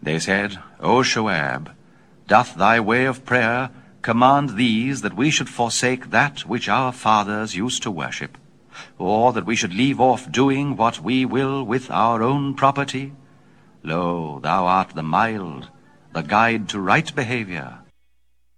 They said, O Shoab, doth thy way of prayer command these that we should forsake that which our fathers used to worship, or that we should leave off doing what we will with our own property? Lo, thou art the mild, the guide to right behavior.